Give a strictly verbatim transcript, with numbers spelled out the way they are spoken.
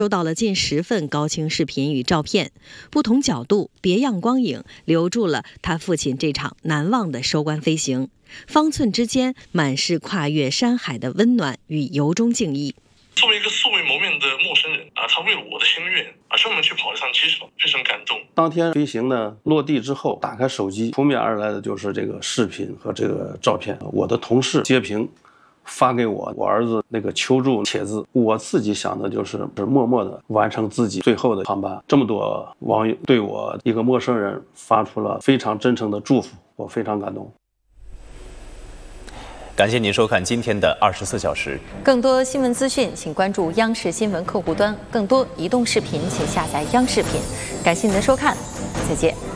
收到了近十份高清视频与照片，不同角度、别样光影，留住了他父亲这场难忘的收官飞行。方寸之间，满是跨越山海的温暖与由衷敬意。 作为一个素未谋面的陌生人啊，他为了我的心愿啊，专门去跑了趟机场，非常感动。 当天飞行呢，落地之后，打开手机，扑面而来的就是这个视频和这个照片。我的同事截屏发给我，我儿子那个求助帖子，我自己想的就是是默默的完成自己最后的航班。这么多网友对我一个陌生人发出了非常真诚的祝福，我非常感动。 感谢您收看今天的二十四小时。 更多新闻资讯，请关注央视新闻客户端；更多移动视频，请下载央视频。感谢您的收看，再见。